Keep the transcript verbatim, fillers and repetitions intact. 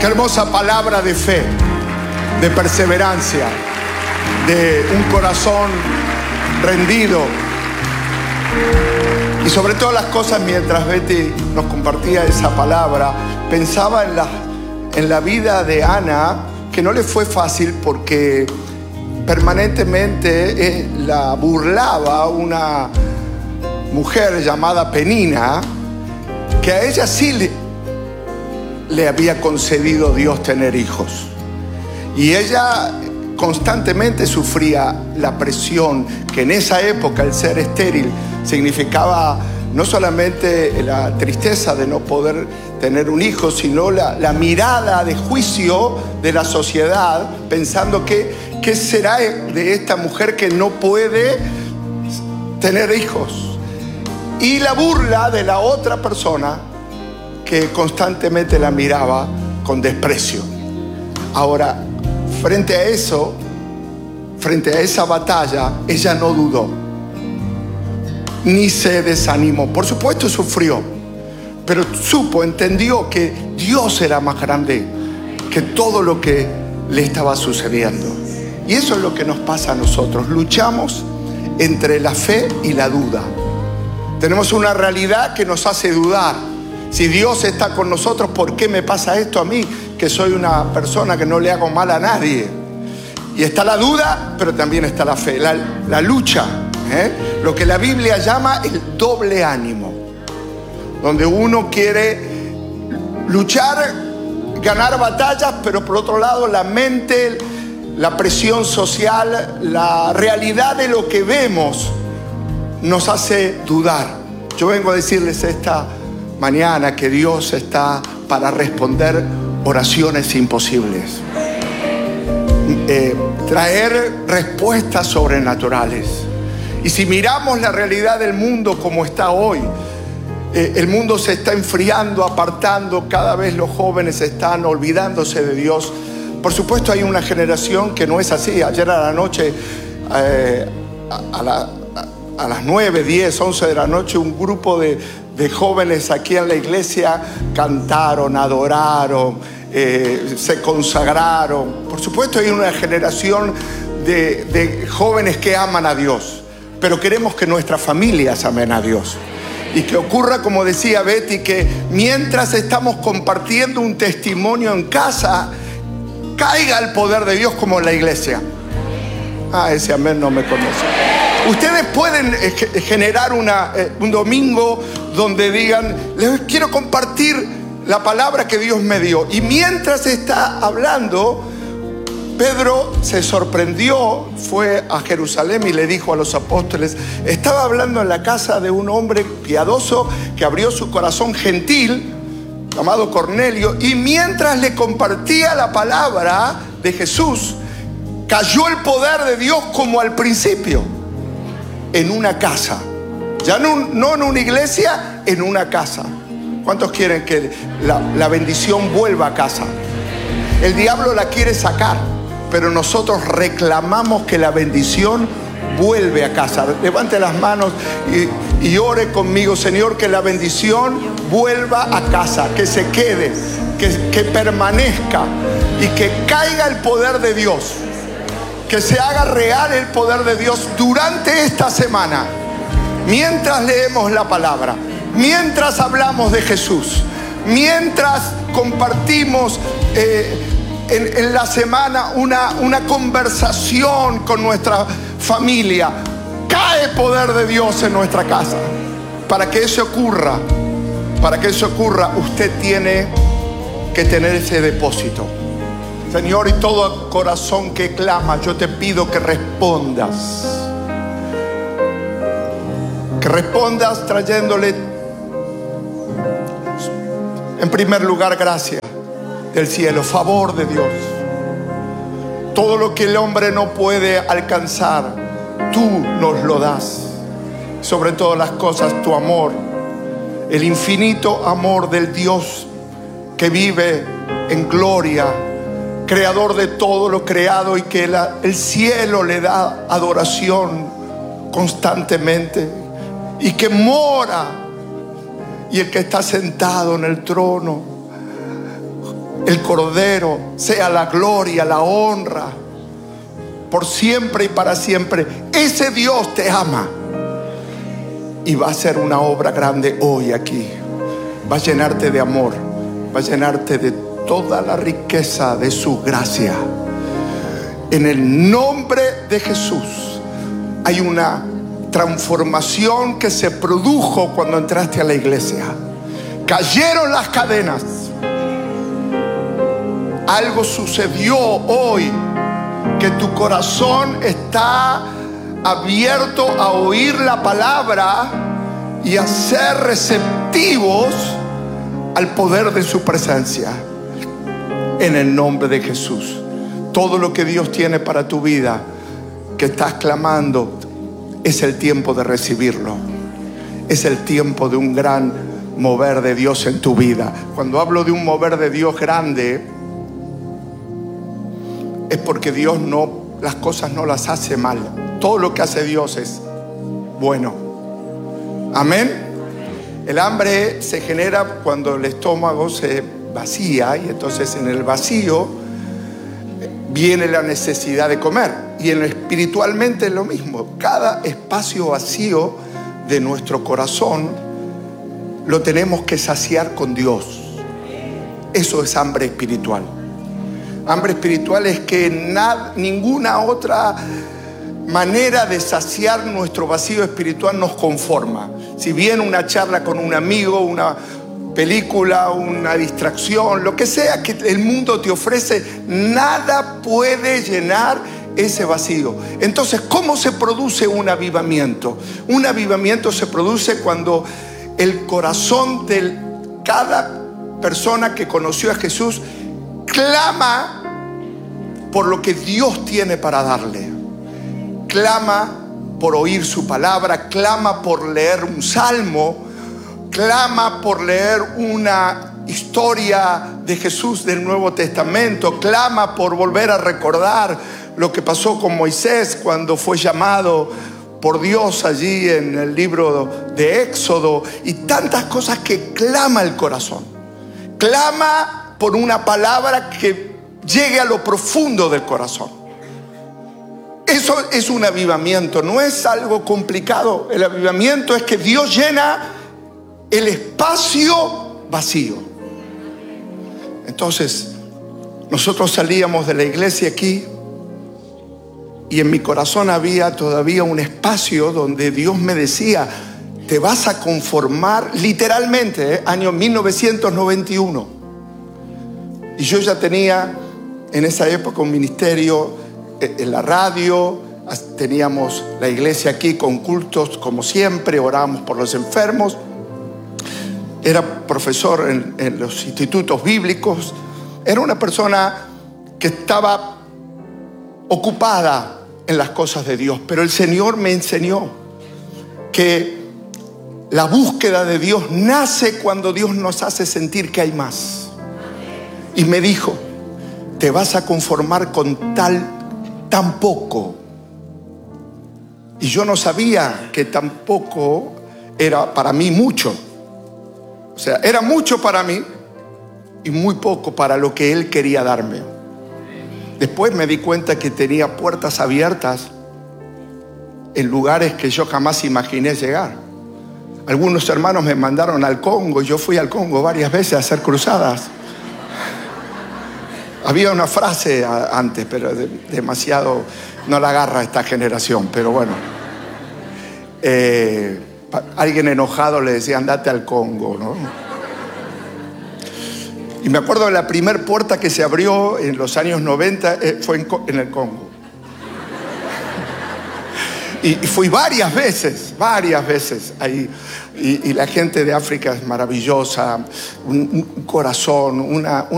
Qué hermosa palabra de fe, de perseverancia, de un corazón rendido. Y sobre todas las cosas, mientras Betty nos compartía esa palabra, pensaba en la, en la vida de Ana, que no le fue fácil porque permanentemente eh, la burlaba una mujer llamada Penina, que a ella sí le, le había concedido Dios tener hijos. Y ella constantemente sufría la presión, que en esa época el ser estéril significaba no solamente la tristeza de no poder tener un hijo, sino la, la mirada de juicio de la sociedad, pensando que qué será de esta mujer que no puede tener hijos. Y la burla de la otra persona que constantemente la miraba con desprecio. Ahora, frente a eso, frente a esa batalla, ella no dudó, ni se desanimó. Por supuesto sufrió, pero supo, entendió que Dios era más grande que todo lo que le estaba sucediendo. Y eso es lo que nos pasa a nosotros. Luchamos entre la fe y la duda. Tenemos una realidad que nos hace dudar. Si Dios está con nosotros, ¿por qué me pasa esto a mí, que soy una persona que no le hago mal a nadie? Y está la duda, pero también está la fe, la, la lucha, ¿eh? Lo que la Biblia llama el doble ánimo, donde uno quiere luchar, ganar batallas, pero por otro lado la mente, la presión social, la realidad de lo que vemos nos hace dudar. Yo vengo a decirles esta mañana que Dios está para responder oraciones imposibles, eh, traer respuestas sobrenaturales. Y si miramos la realidad del mundo como está hoy, eh, el mundo se está enfriando, apartando, cada vez los jóvenes están olvidándose de Dios. Por supuesto hay una generación que no es así. Ayer a la noche, eh, a, a, la, a, a las nueve, diez, once de la noche, un grupo de, de jóvenes aquí en la iglesia cantaron, adoraron, eh, se consagraron. Por supuesto hay una generación de, de jóvenes que aman a Dios, pero queremos que nuestras familias amen a Dios. Y que ocurra, como decía Betty, que mientras estamos compartiendo un testimonio en casa, caiga el poder de Dios como en la iglesia. Ah, ese amén no me conoce. Ustedes pueden generar una, un domingo donde digan, les quiero compartir la palabra que Dios me dio. Y mientras está hablando, Pedro se sorprendió, fue a Jerusalén y le dijo a los apóstoles, estaba hablando en la casa de un hombre piadoso que abrió su corazón gentil, llamado Cornelio, y mientras le compartía la palabra de Jesús, cayó el poder de Dios como al principio, en una casa. Ya no, no en una iglesia, en una casa. ¿Cuántos quieren que la, la bendición vuelva a casa? El diablo la quiere sacar, pero nosotros reclamamos que la bendición vuelve a casa. Levante las manos y, y ore conmigo, Señor, que la bendición vuelva a casa, que se quede, que, que permanezca y que caiga el poder de Dios, que se haga real el poder de Dios durante esta semana, mientras leemos la palabra, mientras hablamos de Jesús, mientras compartimos eh, en, en la semana una, una conversación con nuestra familia. Cae poder de Dios en nuestra casa. Para que eso ocurra, para que eso ocurra, usted tiene que tener ese depósito. Señor, y todo corazón que clama, yo te pido que respondas. Que respondas trayéndole, en primer lugar, gracia del cielo, favor de Dios. Todo lo que el hombre no puede alcanzar, tú nos lo das. Sobre todas las cosas, tu amor, el infinito amor del Dios que vive en gloria, creador de todo lo creado, y que la, el cielo le da adoración constantemente, y que mora, y el que está sentado en el trono el Cordero, sea la gloria, la honra, por siempre y para siempre. Ese Dios te ama y va a hacer una obra grande hoy aquí. Va a llenarte de amor, va a llenarte de toda la riqueza de su gracia. En el nombre de Jesús hay una transformación que se produjo cuando entraste a la iglesia. Cayeron las cadenas. Algo sucedió hoy, que tu corazón está abierto a oír la palabra y a ser receptivos al poder de su presencia. En el nombre de Jesús, todo lo que Dios tiene para tu vida, que estás clamando, es el tiempo de recibirlo. Es el tiempo de un gran mover de Dios en tu vida. Cuando hablo de un mover de Dios grande, es porque Dios no, las cosas no las hace mal. Todo lo que hace Dios es bueno. Amén. El hambre se genera cuando el estómago se vacía, y entonces en el vacío viene la necesidad de comer. Y en lo espiritualmente es lo mismo. Cada espacio vacío de nuestro corazón lo tenemos que saciar con Dios. Eso es hambre espiritual. Hambre espiritual es que nada, ninguna otra manera de saciar nuestro vacío espiritual nos conforma. Si bien una charla con un amigo, una película, una distracción, lo que sea que el mundo te ofrece, nada puede llenar ese vacío. Entonces, ¿cómo se produce un avivamiento? Un avivamiento se produce cuando el corazón de cada persona que conoció a Jesús clama por lo que Dios tiene para darle. Clama por oír su palabra, clama por leer un salmo, clama por leer una historia de Jesús del Nuevo Testamento, clama por volver a recordar lo que pasó con Moisés cuando fue llamado por Dios allí en el libro de Éxodo, y tantas cosas que clama el corazón. Clama por una palabra que llegue a lo profundo del corazón. Eso es un avivamiento, no es algo complicado. El avivamiento es que Dios llena el espacio vacío. Entonces, nosotros salíamos de la iglesia aquí y en mi corazón había todavía un espacio donde Dios me decía: te vas a conformar, literalmente, ¿eh? Año mil novecientos noventa y uno. Y yo ya tenía en esa época un ministerio en la radio, teníamos la iglesia aquí con cultos como siempre, orábamos por los enfermos. Era profesor en, en los institutos bíblicos. Era una persona que estaba ocupada en las cosas de Dios. Pero el Señor me enseñó que la búsqueda de Dios nace cuando Dios nos hace sentir que hay más. Y me dijo: te vas a conformar con tal, tan poco. Y yo no sabía que tampoco era para mí mucho. O sea, era mucho para mí y muy poco para lo que Él quería darme. Después me di cuenta que tenía puertas abiertas en lugares que yo jamás imaginé llegar. Algunos hermanos me mandaron al Congo. Yo fui al Congo varias veces a hacer cruzadas. Había una frase antes, pero de, demasiado no la agarra esta generación, pero bueno. Eh, alguien enojado le decía: andate al Congo, ¿no? Y me acuerdo de la primera puerta que se abrió en los años noventa, eh, fue en, en el Congo. Y, y fui varias veces, varias veces ahí. Y, y la gente de África es maravillosa, un, un corazón, una...